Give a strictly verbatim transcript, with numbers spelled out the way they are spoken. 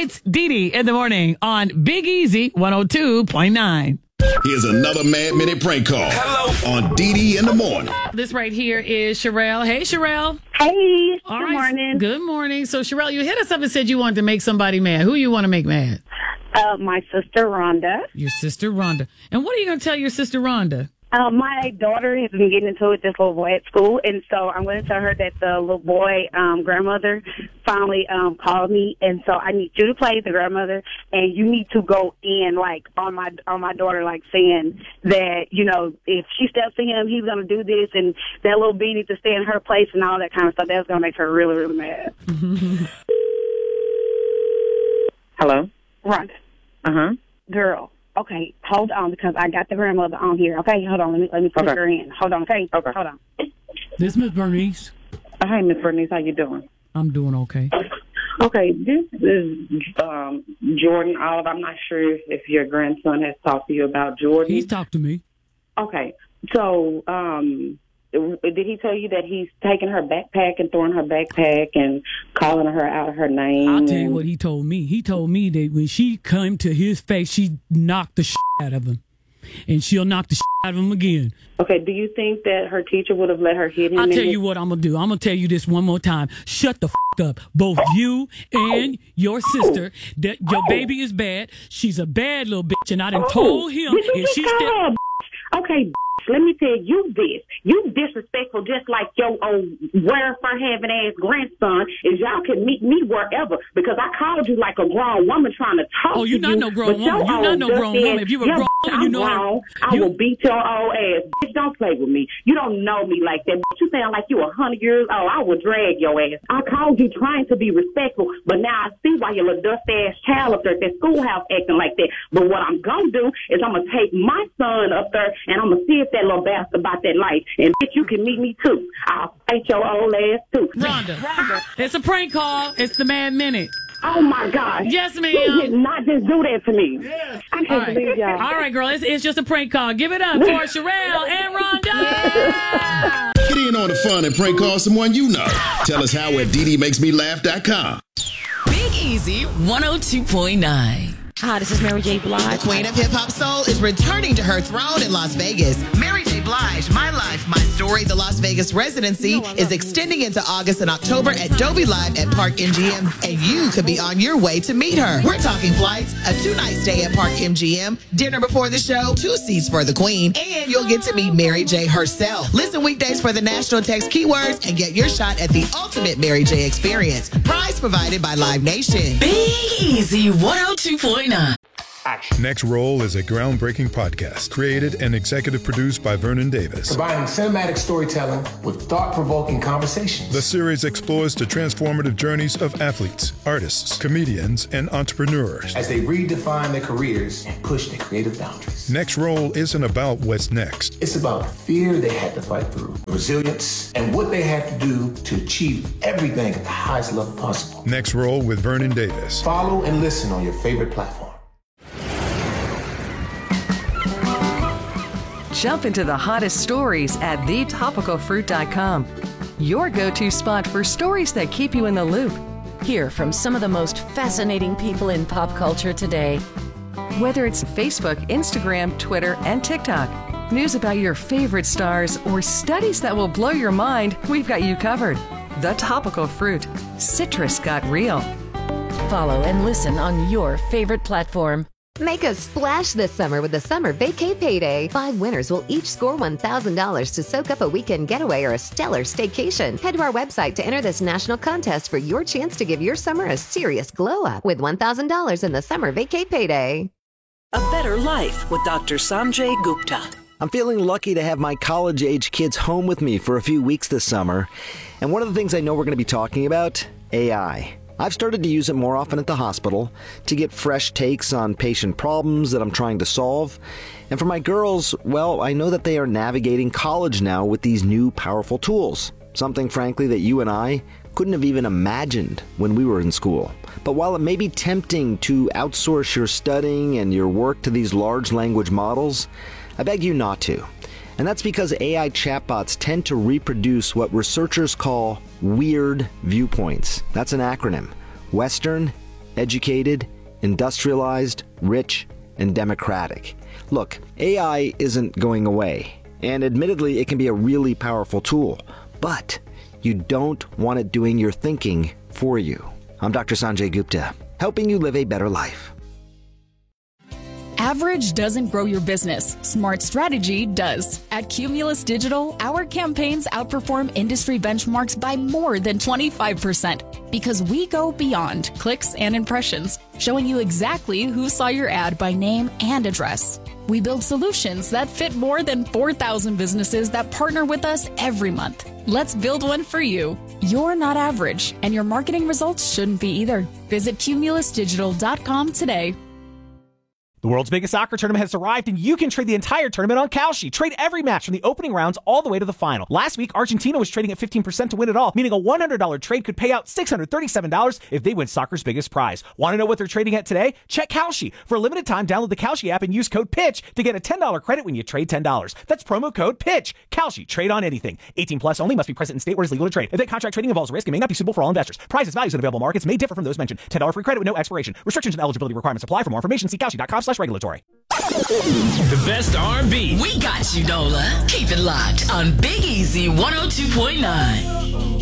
It's Dee Dee in the morning on Big Easy one oh two point nine. Here's another Mad Minute prank call. Hello. On Dee Dee in the morning. This right here is Sherelle. Hey, Sherelle. Hey, All good right. morning. Good morning. So, Sherelle, you hit us up and said you wanted to make somebody mad. Who you want to make mad? Uh, my sister, Rhonda. Your sister, Rhonda. And what are you going to tell your sister, Rhonda? Uh, my daughter has been getting into it with this little boy at school, and so I'm going to tell her that the little boy um, grandmother finally um, called me, and so I need you to play the grandmother, and you need to go in like on my on my daughter, like saying that, you know, if she steps to him, he's going to do this, and that little bee needs to stay in her place and all that kind of stuff. That's going to make her really, really mad. Hello? Rhonda. Uh-huh. Girl. Okay, hold on, because I got the grandmother on here. Okay, hold on. Let me let me put Okay. her in. Hold on, okay? Okay. Hold on. This Miss Bernice. Uh, Hi, Miss Bernice. How you doing? I'm doing okay. Okay, this is um, Jordan Olive. I'm not sure if your grandson has talked to you about Jordan. He's talked to me. Okay, so um, did he tell you that he's taking her backpack and throwing her backpack and calling her out of her name? I'll tell you and- what he told me. He told me that when she came to his face, she knocked the shit out of him. And she'll knock the shit out of him again. Okay, do you think that her teacher would have let her hit him? I'll in tell his- you what I'm going to do. I'm going to tell you this one more time. Shut the f- up. Both you and your sister. That your baby is bad. She's a bad little bitch. And I done told him. Did you And just she call still. her a bitch? Okay, bitch, let me tell you this. You disrespectful just like your old welfare having ass grandson, is y'all can meet me wherever, because I called you like a grown woman trying to talk Oh, you're to not you. no grown but woman. your You're not old no grown dusty woman. ass- If you were yeah, grown woman, you I'm know how- grown. I you- will beat your old ass. Bitch, don't play with me. You don't know me like that. Bitch, you sound like you a hundred years old. I will drag your ass. I called you trying to be respectful, but now I see why your little dust ass child up there at that schoolhouse acting like that. But what I'm gonna do is I'm gonna take my son up there and I'm gonna see if that little bastard about that life. And bitch, you can meet me too. I'll fight your old ass too. Rhonda. It's a prank call. It's the Mad Minute. Oh my God. Yes, ma'am. You did not just do that to me. I can't All right. believe y'all. All right, girl. It's, it's just a prank call. Give it up for Sherelle and Rhonda. Get in on the fun and prank call someone you know. Tell us how at Dee Dee Makes Me Laugh dot com. Big Easy one oh two point nine. Hi, this is Mary J. Blige. The queen of hip hop soul is returning to her throne in Las Vegas. Mary J. Blige, My Life, My Story, the Las Vegas residency is extending into August and October at Dolby Live at Park M G M, and you could be on your way to meet her. We're talking flights, a two-night stay at Park M G M, dinner before the show, two seats for the queen, and you'll get to meet Mary J. herself. Listen weekdays for the national text keywords and get your shot at the ultimate Mary J. experience. Prize provided by Live Nation. Big Easy one oh two point nine. Next Roll is a groundbreaking podcast created and executive produced by Vernon Davis. Combining cinematic storytelling with thought-provoking conversations. The series explores the transformative journeys of athletes, artists, comedians, and entrepreneurs as they redefine their careers and push their creative boundaries. Next Roll isn't about what's next. It's about fear they had to fight through, resilience, and what they had to do to achieve everything at the highest level possible. Next Roll with Vernon Davis. Follow and listen on your favorite platform. Jump into the hottest stories at the topical fruit dot com. Your go-to spot for stories that keep you in the loop. Hear from some of the most fascinating people in pop culture today. Whether it's Facebook, Instagram, Twitter, and TikTok, news about your favorite stars, or studies that will blow your mind, we've got you covered. The Topical Fruit. Citrus got real. Follow and listen on your favorite platform. Make a splash this summer with the Summer Vacay Payday. Five winners will each score one thousand dollars to soak up a weekend getaway or a stellar staycation. Head to our website to enter this national contest for your chance to give your summer a serious glow up with one thousand dollars in the Summer Vacay Payday. A better life with Doctor Sanjay Gupta. I'm feeling lucky to have my college-age kids home with me for a few weeks this summer. And one of the things I know we're going to be talking about, A I. I've started to use it more often at the hospital to get fresh takes on patient problems that I'm trying to solve. And for my girls, well, I know that they are navigating college now with these new powerful tools. Something, frankly, that you and I couldn't have even imagined when we were in school. But while it may be tempting to outsource your studying and your work to these large language models, I beg you not to. And that's because A I chatbots tend to reproduce what researchers call weird viewpoints. That's an acronym. Western, educated, industrialized, rich, and democratic. Look, A I isn't going away, and admittedly, it can be a really powerful tool, but you don't want it doing your thinking for you. I'm Doctor Sanjay Gupta, helping you live a better life. Average doesn't grow your business. Smart strategy does. At Cumulus Digital, our campaigns outperform industry benchmarks by more than twenty-five percent because we go beyond clicks and impressions, showing you exactly who saw your ad by name and address. We build solutions that fit more than four thousand businesses that partner with us every month. Let's build one for you. You're not average, and your marketing results shouldn't be either. Visit cumulus digital dot com today. The world's biggest soccer tournament has arrived, and you can trade the entire tournament on Kalshi. Trade every match from the opening rounds all the way to the final. Last week, Argentina was trading at fifteen percent to win it all, meaning a one hundred dollars trade could pay out six hundred thirty-seven dollars if they win soccer's biggest prize. Want to know what they're trading at today? Check Kalshi. For a limited time, download the Kalshi app and use code PITCH to get a ten dollars credit when you trade ten dollars. That's promo code PITCH. Kalshi. Trade on anything. eighteen plus only. Must be present in state where it's legal to trade. Event contract trading involves risk and may not be suitable for all investors. Prices, values, and available markets may differ from those mentioned. ten dollars free credit with no expiration. Restrictions and eligibility requirements apply. For more information, see kalshi dot com slash regulatory. The best R and B. We got you, Nola. Keep it locked on Big Easy one oh two point nine.